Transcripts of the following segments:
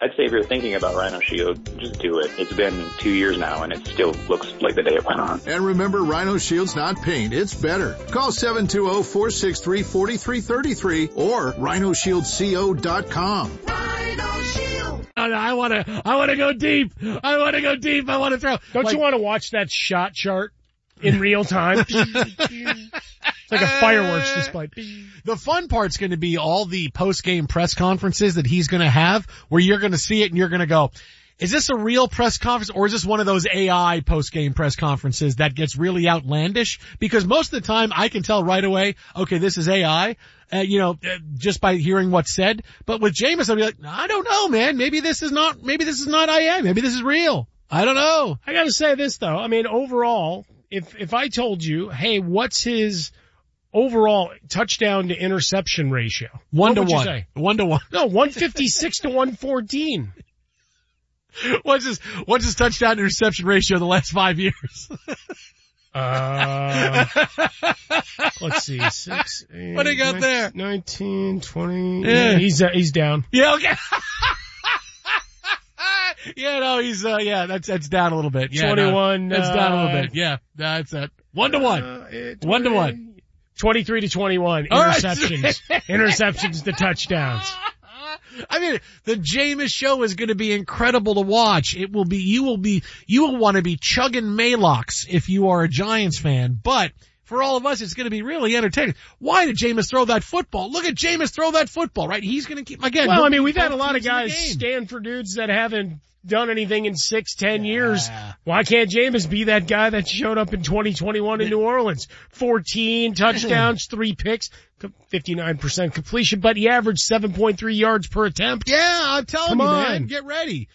I'd say if you're thinking about Rhino Shield, just do it. It's been 2 years now, and it still looks like the day it went on. And remember, Rhino Shield's not paint, it's better. Call 720-463-4333 or rhinosshieldco.com. Rhino Shield. I want to go deep. I want to throw. Don't you want to watch that shot chart in real time? It's like a fireworks display. The fun part's going to be all the post-game press conferences that he's going to have where you're going to see it and you're going to go, is this a real press conference or is this one of those AI post-game press conferences that gets really outlandish? Because most of the time I can tell right away, okay, this is AI, just by hearing what's said. But with Jameis, I'll be like, I don't know, man. Maybe this is not AI. Maybe this is real. I don't know. I got to say this though. I mean, overall, if I told you, hey, what's his overall touchdown to interception ratio? 1-to-1. 1-to-1. No, 156 to 114. What's his touchdown to interception ratio the last 5 years? Let's see, 6, 8, what do you got there? 19, 20. Yeah. He's down. Yeah, okay. Yeah, no, he's, that's down a little bit. Yeah, 21. That's down a little bit. Yeah, that's it. 1-to-1. 1-to-1. 23 to 21. Interceptions. Interceptions to touchdowns. I mean, the Jameis show is going to be incredible to watch. You will want to be chugging Maalox if you are a Giants fan, but for all of us, it's going to be really entertaining. Why did Jameis throw that football? Look at Jameis throw that football, right? He's going to keep, again. Well, I mean, we've had a lot of guys stand for dudes that haven't done anything in 6-10 years. Why can't Jameis be that guy that showed up in 2021 in New Orleans? 14 touchdowns, 3 picks, 59% completion, but he averaged 7.3 yards per attempt. Yeah, I'm telling you, man, on. get ready.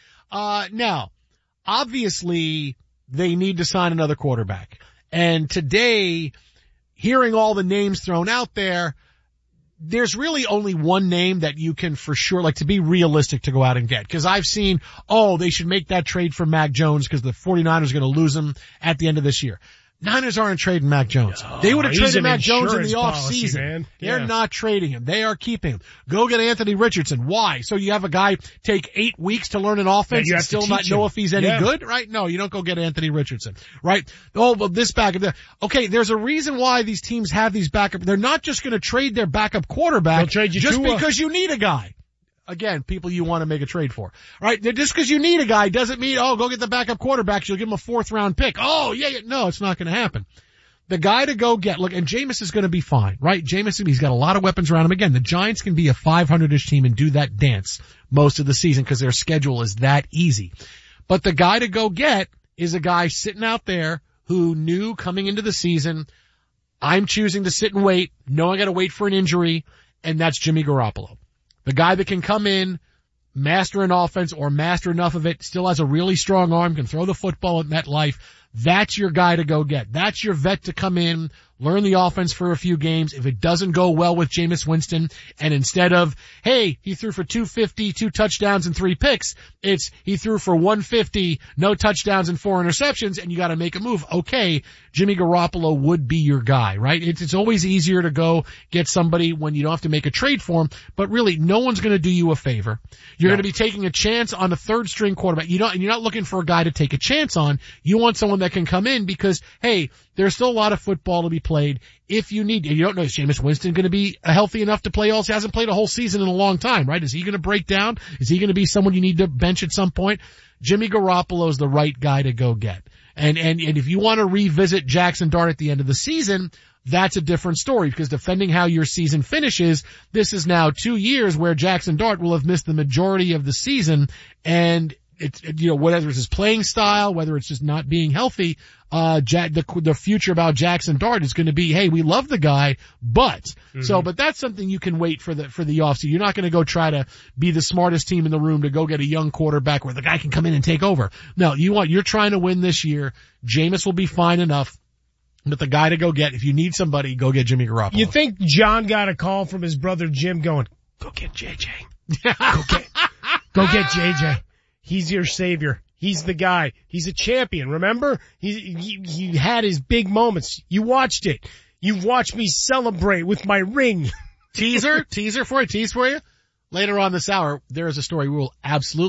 Now, obviously, they need to sign another quarterback. And today, hearing all the names thrown out there, there's really only one name that you can for sure, like, to be realistic, to go out and get. Cause I've seen, they should make that trade for Mac Jones because the 49ers are going to lose him at the end of this year. Niners aren't trading Mac Jones. They would have traded Mac Jones in the offseason. They're not trading him. They are keeping him. Go get Anthony Richardson. Why? So you have a guy take 8 weeks to learn an offense and still not know if he's any good? Right? No, you don't go get Anthony Richardson. Right? Oh, but this backup. Okay, there's a reason why these teams have these backup. They're not just going to trade their backup quarterback. They'll trade you just because you need a guy. Again, people you want to make a trade for. Right? Just because you need a guy doesn't mean, go get the backup quarterback, you'll give him a 4th round pick. No, it's not going to happen. The guy to go get, look, and Jameis is going to be fine, right? Jameis, he's got a lot of weapons around him. Again, the Giants can be a 500-ish team and do that dance most of the season because their schedule is that easy. But the guy to go get is a guy sitting out there who knew coming into the season, I'm choosing to sit and wait, I got to wait for an injury, and that's Jimmy Garoppolo. The guy that can come in, master an offense or master enough of it, still has a really strong arm, can throw the football at MetLife. That's your guy to go get. That's your vet to come in, learn the offense for a few games. If it doesn't go well with Jameis Winston, and instead of, hey, he threw for 250, 2 touchdowns and 3 picks, it's he threw for 150, no touchdowns and 4 interceptions, and you got to make a move. Okay, Jimmy Garoppolo would be your guy, right? It's always easier to go get somebody when you don't have to make a trade for him, but really no one's going to do you a favor. You're going to be taking a chance on a 3rd string quarterback. You're not looking for a guy to take a chance on. You want someone that can come in because, hey, there's still a lot of football to be played. If you need, you don't know, is Jameis Winston going to be healthy enough to play also? He hasn't played a whole season in a long time, right? Is he going to break down? Is he going to be someone you need to bench at some point? Jimmy Garoppolo is the right guy to go get. And if you want to revisit Jackson Dart at the end of the season, that's a different story because depending how your season finishes, this is now 2 years where Jackson Dart will have missed the majority of the season, and it's, whether it's his playing style, whether it's just not being healthy, the future about Jackson Dart is going to be, hey, we love the guy, but, but that's something you can wait for the offseason. You're not going to go try to be the smartest team in the room to go get a young quarterback where the guy can come in and take over. No, you're trying to win this year. Jameis will be fine enough. But the guy to go get, if you need somebody, go get Jimmy Garoppolo. You think John got a call from his brother Jim going, go get JJ. Go get JJ. He's your savior. He's the guy. He's a champion. Remember? He had his big moments. You watched it. You watched me celebrate with my ring. Tease for you. Later on this hour, there is a story we will absolutely